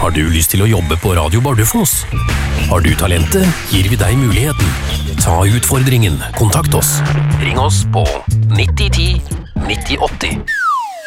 Har du lyst til å jobbe på Radio Bardufoss? Har du talentet, gir vi deg muligheten. Ta utfordringen. Kontakt oss. Ring oss på 9010 9080.